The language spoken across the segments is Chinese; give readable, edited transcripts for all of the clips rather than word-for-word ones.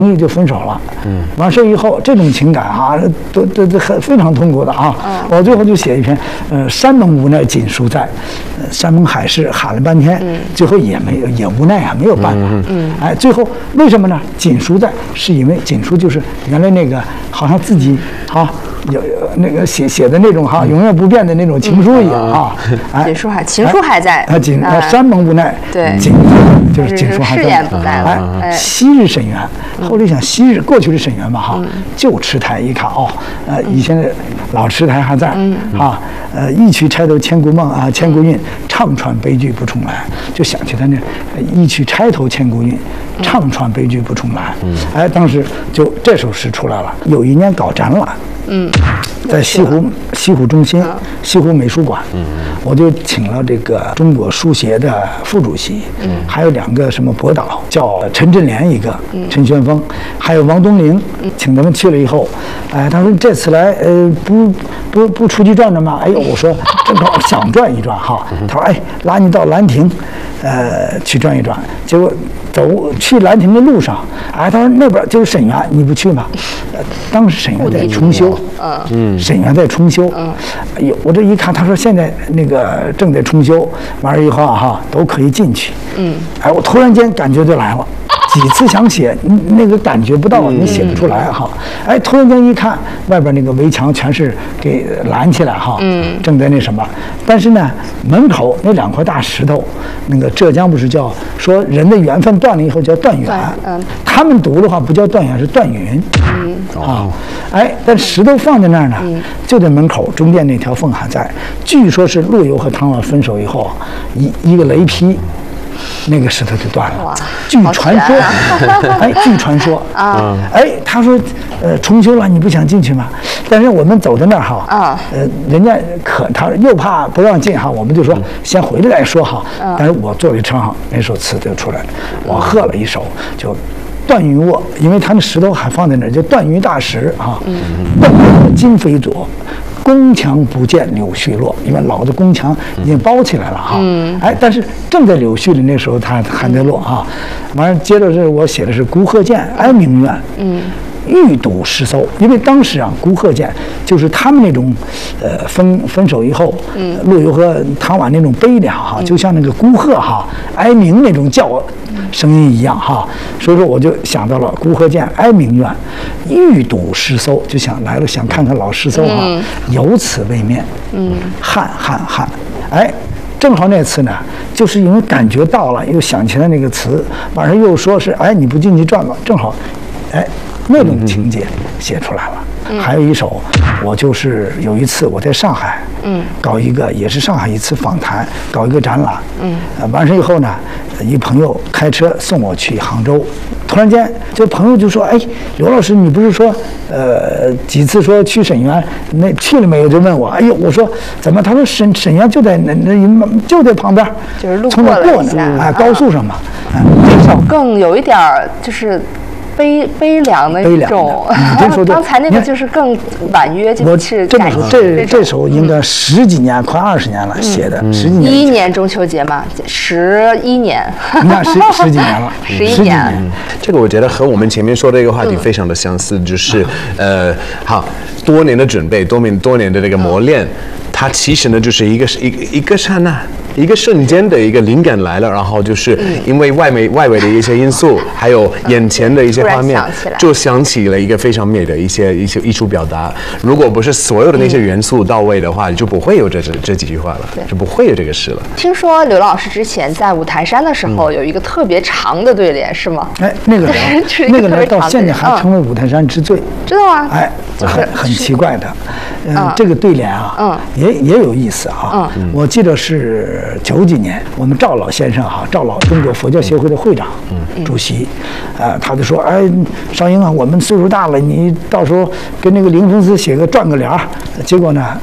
就分手了。完事以后，这种情感啊，都很非常痛苦的啊。我最后就写一篇，山盟无奈锦书在，山盟海誓喊了半天，最后也无奈啊，没有办法。哎，最后为什么呢？锦书在，是因为锦书就是原来那个好像自己有那个写的那种永远不变的那种情书一样啊。 锦书情书还在。 山盟无奈， 对， 锦就是锦书还在。 誓言不在了。 哎，昔日沈园，后来想昔日过去的沈园吧旧池台一看以前的老池台还在一曲钗头千古梦千古韵，唱穿悲剧不重来，就想起他那一曲钗头千古韵，唱穿悲剧不重来。哎，当时就这首诗出来了。有一年搞展览。在西湖中心，西湖美术馆，我就请了这个中国书协的副主席，还有2个什么博导，叫陈振联一个，陈玄峰，还有王东陵，请他们去了以后，他说这次来不出去转转吗？哎呦，我说正好想转一转他说拉你到兰亭，去转一转。结果走去兰亭的路上，他说那边就是沈园，你不去吗？当时沈园在重修，沈园在重修。哎呦，我这一看，他说现在那个正在重修，完了以后都可以进去。哎，我突然间感觉就来了。几次想写，那个感觉不到，你写不出来哎，突然间一看，外边那个围墙全是给拦起来正在那什么。但是呢，门口那2块大石头，那个浙江不是叫说人的缘分断了以后叫断缘，他们读的话不叫断缘，是断云。哎，但石头放在那儿呢，就在门口中间那条缝还在。据说是陆游和唐婉分手以后，一个雷劈。那个石头就断了，据传说，据传说他说，重修了，你不想进去吗？但是我们走到那儿人家他又怕不让进我们就说先回来再说但是我坐在车上，那首词就出来了，我喝了一首，就断云卧，因为他那石头还放在那儿，就断云大石断云今非昨。宫墙不见柳絮落，因为老的宫墙已经包起来了但是正在柳絮的那时候，它还在落完了，接着是我写的是孤鹤见，哀鸣怨。欲睹诗搜，因为当时孤鹤见就是他们那种，分手以后，陆游和唐婉那种悲凉就像那个孤鹤哀鸣那种叫声音一样所以说我就想到了孤鹤见，哀鸣怨，欲睹诗搜，就想来了，想看看老诗搜有此未面，汉，哎。正好那次呢，就是因为感觉到了，又想起来那个词，晚上又说是你不进去转吧，正好，那种情节写出来了。还有一首，我就是有一次我在上海，搞一个也是上海一次访谈，搞一个展览，完事以后呢，一朋友开车送我去杭州，突然间这朋友就说：“哎，刘老师，你不是说几次说去沈园，那去了没有？”就问我。哎呦，我说怎么？他说沈园就在就在旁边， 就是路过了一下， 高速上嘛。 这首更有一点就是悲凉的一种，刚才那个就是更婉约，就是这首应该10几年，快20年了写的，10几年。 11年中秋节嘛，11年， 你看10几年了 ，11年。 这个我觉得和我们前面说的一个话题非常的相似，就是好多年的准备，多年的这个磨练。它其实呢，就是一个刹那，一个瞬间的一个灵感来了，然后就是因为外围的一些因素，还有眼前的一些画面，就想起了一个非常美的一些艺术表达。如果不是所有的那些元素到位的话，就不会有这几句话了，就不会有这个诗了。 听说刘老师之前在五台山的时候有一个特别长的对联，是吗？ 哎，那个人到现在还成为五台山之最， 知道吗？ 哎，很奇怪的。这个对联也有意思我记得是90几年，我们赵老先生赵老中国佛教协会的会长、主席，他就说：“哎，少英我们岁数大了，你到时候跟那个灵峰寺转个联儿。”结果呢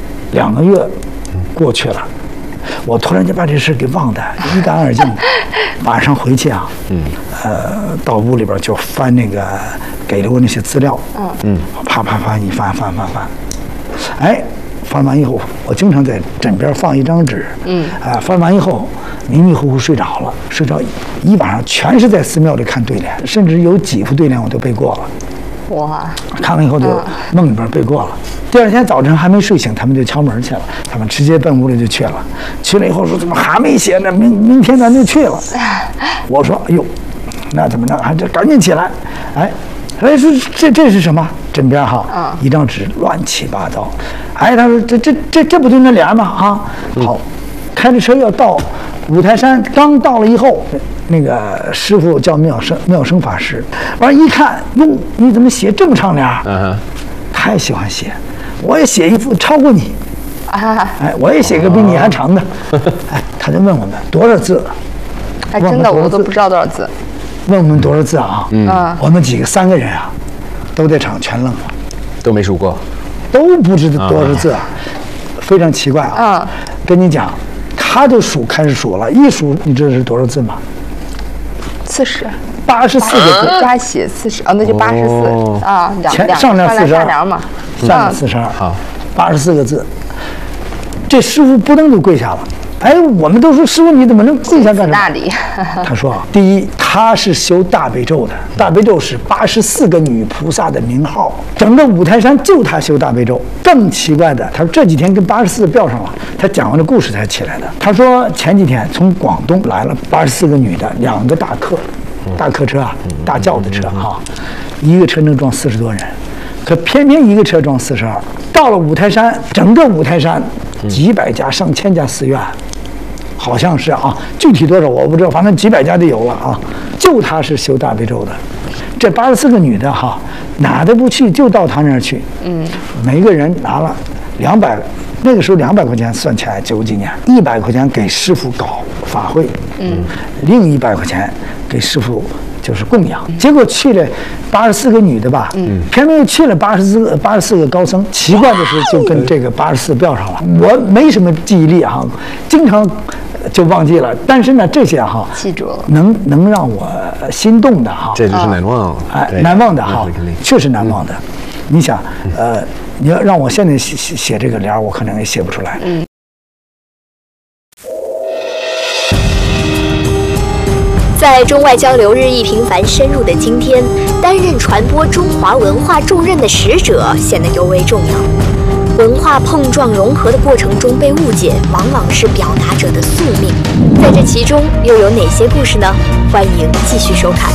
，2个月过去了，我突然就把这事给忘得一干二净的。晚上回去到屋里边就翻那个给了我那些资料，啪一翻，哎，翻完以后，我经常在枕边放一张纸，翻完以后迷迷糊糊睡着了，睡着一晚上全是在寺庙里看对联，甚至有几副对联我都背过了。 哇！ 看完以后就梦里边背过了。第二天早晨还没睡醒，他们就敲门去了。他们直接奔屋里就去了。去了以后说怎么还没写呢？明天咱就去了。我说哎呦，那怎么着？还这赶紧起来！哎，说这是什么？枕边哈，一张纸乱七八糟。哎，他说这不就那联吗？啊，好，开着车要到五台山，刚到了以后，那个师傅叫妙生法师，完一看，哟，你怎么写这么长联？太喜欢写，我也写一副超过你。哎，我也写个比你还长的。哎，他就问我们多少字？ 哎，真的我都不知道多少字。 问我们多少字啊？我们3个人啊，都在场全愣了， 都没数过， 都不知道多少字啊，非常奇怪啊。跟你讲，他就开始数了，一数你知道是多少字吗 ？40，84 个字， 加写40，那就84啊， 上联42， 下联嘛， 下联42，好，84个字。这师傅不登就跪下了。哎，我们都说师傅你怎么能跪下干什么？他说啊，第一，他是修大悲咒的，大悲咒是84个女菩萨的名号，整个五台山就他修大悲咒。更奇怪的，他说这几天跟84标上了，他讲完这故事才起来的。他说前几天从广东来了84个女的，2个大客车啊，大轿子车啊，一个车能装40多人，可偏偏一个车装42。到了五台山，整个五台山几百家、上千家寺院。好像是啊，具体多少我不知道，反正几百家就有了啊。就他是修大悲咒的，这84个女的哈，哪都不去，就到他那儿去。每个人拿了200，那个时候200块钱算起来90几年，100块钱给师傅搞法会，另100块钱给师傅就是供养。结果去了84个女的吧，偏偏去了84个高僧。奇怪的是，就跟这个84标上了。我没什么记忆力啊，经常就忘记了。但是呢，这些哈记住了， 能让我心动的哈， 这就是难忘， 哎，难忘的哈，确实难忘的。你想，你要让我现在写这个联，我可能也写不出来。 在中外交流日益频繁深入的今天，担任传播中华文化重任的使者显得尤为重要。文化碰撞融合的过程中被误解，往往是表达者的宿命。在这其中又有哪些故事呢？欢迎继续收看。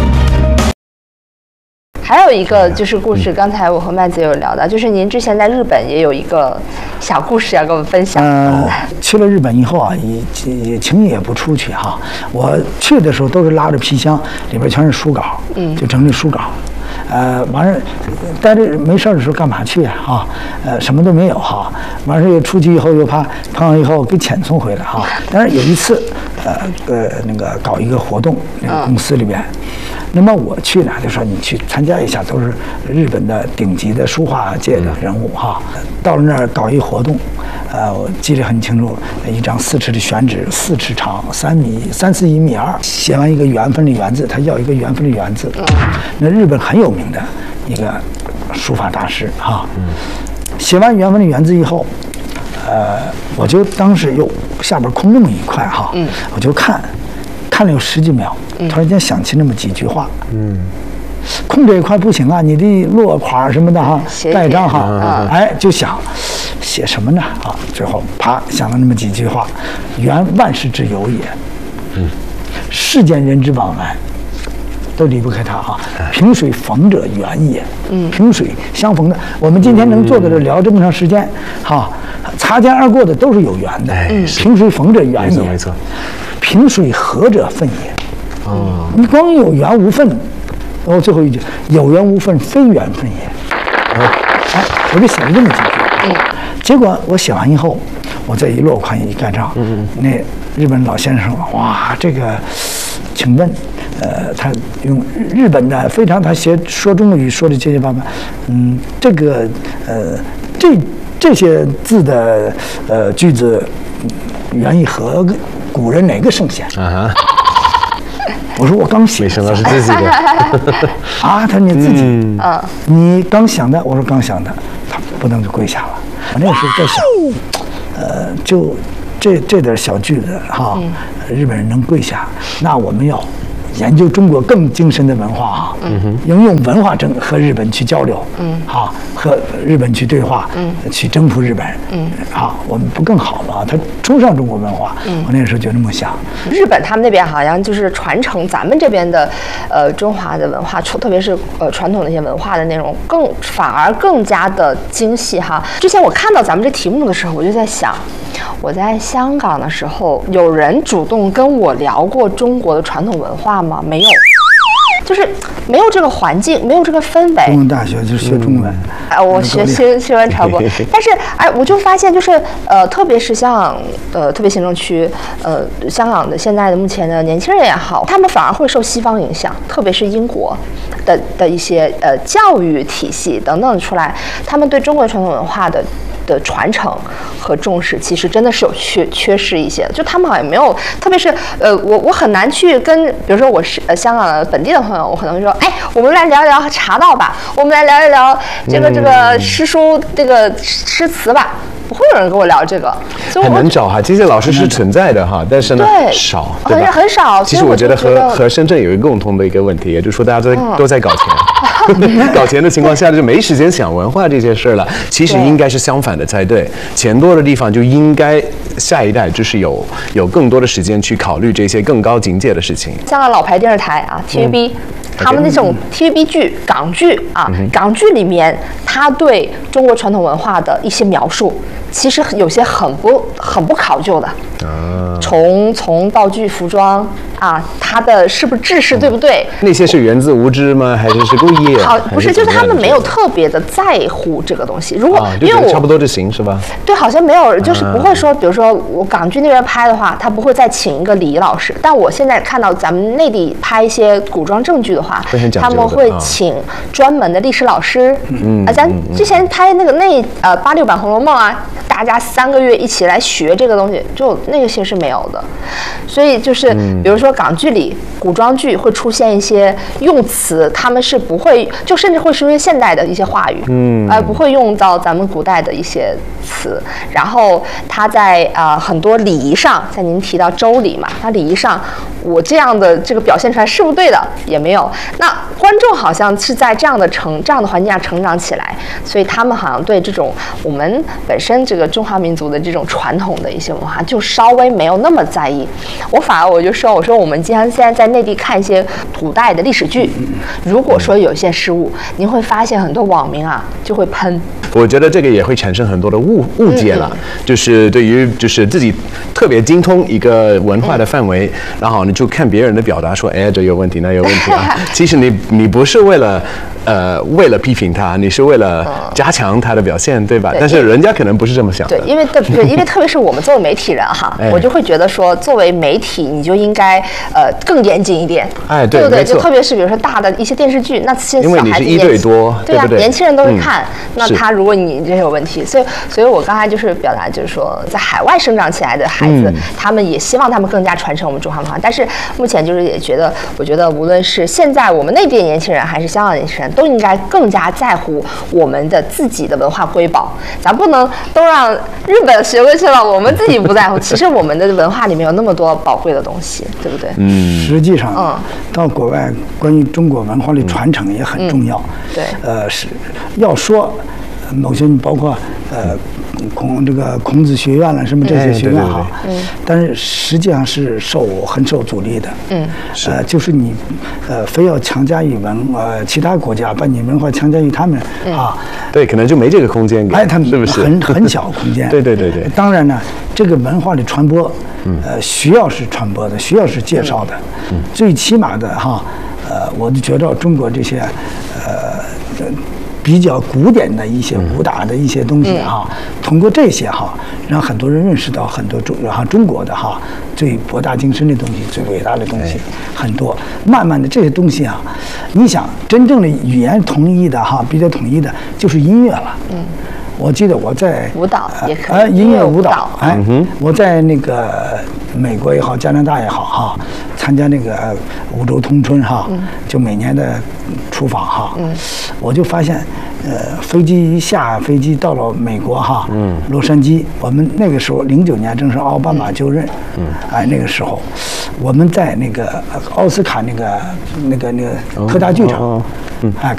还有一个就是故事，刚才我和麦子有聊到，就是您之前在日本也有一个小故事要跟我们分享。 去了日本以后啊，也轻易也不出去哈。我去的时候都是拉着皮箱，里边全是书稿，就整理书稿。完事待着没事的时候干嘛去啊？什么都没有哈。完事又出去以后又怕碰上以后给遣送回来哈。但是有一次，那个搞一个活动，那个公司里边。那么我去呢，就说你去参加一下，都是日本的顶级的书画界的人物哈。到了那儿搞一活动，我记得很清楚，一张4尺的宣纸，4尺长，3.4米1.2米，写完一个缘分的缘字，他要一个缘分的缘字。那日本很有名的一个书法大师哈。写完缘分的缘字以后，我就当时又下边空洞一块哈，我就看了有10几秒。突然间想起那么几句话，空这一块不行啊，你得落款什么的哈，盖章哈，哎，就想写什么呢啊？最后啪想了那么几句话：缘万事之由也，世间人之往来都离不开它啊。萍水逢者缘也，萍水相逢的，我们今天能坐在这聊这么长时间，哈，擦肩而过的都是有缘的，萍水逢者缘也， 没错， 萍水合者分也。你光有缘无分，然后最后一句有缘无分非缘分也。哎，我就写了这么几句。结果我写完以后，我再一落款一盖章，那日本老先生说：“哇，这个，请问，他用日本的非常他说中国语说的结结巴巴，这个这些字的句子源于和古人哪个圣贤？”我说我刚写， 没想到是自己的啊！他说你自己你刚想的，我说刚想的，他不能就跪下了。我那个时候在想，就这点小句子哈，日本人能跪下，那我们要研究中国更精深的文化哈，应用文化和日本去交流，好，和日本去对话，去征服日本，好，我们不更好吗？他崇尚中国文化，我那时候就这么想。 日本他们那边好像就是传承咱们这边的中华的文化，特别是传统的一些文化的内容，反而更加的精细哈。之前我看到咱们这题目的时候，我就在想，我在香港的时候，有人主动跟我聊过中国的传统文化吗？没有，就是没有这个环境，没有这个氛围。 中文大学就是学中文， 我学新闻传播，但是我就发现就是特别是像特别行政区香港的现在的目前的年轻人也好，他们反而会受西方影响，特别是英国的一些教育体系等等出来，他们对中国传统文化的传承和重视，其实真的是有缺失一些。就他们好像没有，特别是我很难去跟，比如说我是香港的本地的朋友，我可能会说，哎，我们来聊一聊茶道吧，我们来聊一聊这个诗书这个诗词吧。不会有人跟我聊这个，所以很难找哈。这些老师是存在的哈，但是呢少，对吧？ 很少。 其实我觉得和深圳有一个共同的一个问题，也就是说大家都在搞钱，搞钱的情况下就没时间想文化这些事了。其实应该是相反的才对，钱多的地方就应该下一代就是有更多的时间去考虑这些更高境界的事情。 香港老牌电视台啊 ，TVB。他们那种 TVB 剧、港剧啊，港剧里面，他对中国传统文化的一些描述，其实有些很不考究的。从道具、服装啊，它的是不是制式对不对？ 那些是源自无知吗？还是故意？ 好，不是，就是他们没有特别的在乎这个东西。如果因为我差不多就行是吧？ 对，好像没有，就是不会说，比如说我港剧那边拍的话，他不会再请一个礼仪老师。但我现在看到咱们内地拍一些古装正剧的话，他们会请专门的历史老师。咱之前拍那个86版《红楼梦》啊，大家3个月一起来学这个东西，就那些是没有的。所以就是比如说港剧里古装剧会出现一些用词，他们是不会，就甚至会出现现代的一些话语，不会用到咱们古代的一些词。然后他在很多礼仪上，像您提到周礼嘛，他礼仪上我这样的这个表现出来是不是对的也没有。那观众好像是在这样的环境下成长起来，所以他们好像对这种我们本身这个中华民族的这种传统的一些文化就稍微没有那么在意。我就说我们经常现在在内地看一些古代的历史剧，如果说有一些失误，您会发现很多网民啊就会喷。 我觉得这个也会产生很多的误解了，就是对于就是自己特别精通一个文化的范围，然后你就看别人的表达说，哎，这有问题，那有问题啊。其实你不是为了批评他，你是为了加强他的表现，对吧？但是人家可能不是这么想的。 对，因为特别是我们作为媒体人哈，我就会觉得说，作为媒体你就应该更严谨一点，对不对？就特别是比如说大的一些电视剧，那些小孩子因为你是1对多， 对啊， 对不对？ 年轻人都会看，那他如果你这有问题，所以我刚才就是表达就是说，在海外生长起来的孩子，他们也希望他们更加传承我们中华文化，但是目前就是也觉得，我觉得无论是现在我们内地的年轻人还是香港的年轻人，都应该更加在乎我们的自己的文化瑰宝，咱不能都让日本学过去了，我们自己不在乎。其实我们的文化里面有那么多宝贵的东西，对不对？ 实际上，到国外关于中国文化的传承也很重要。 对， 是要说某些包括孔子学院了什么这些学院哈，但是实际上是很受阻力的。就是你非要强加于其他国家把你文化强加于他们啊， 对，可能就没这个空间给， 他们是不是很小空间？ 对。 当然呢，这个文化的传播，需要是传播的，需要是介绍的，最起码的哈，我就觉得中国这些比较古典的一些武打的一些东西哈，通过这些哈，让很多人认识到很多中国的哈最博大精深的东西、最伟大的东西很多。慢慢的这些东西啊，你想真正的语言统一的哈，比较统一的就是音乐了。我记得我在舞蹈也可以， 音乐舞蹈，我在那个美国也好，加拿大也好哈，参加那个五洲通春哈，就每年的出访哈，我就发现飞机一下飞机到了美国哈，洛杉矶，我们那个时候09年正是奥巴马就任，那个时候，我们在那个奥斯卡那个特大剧场，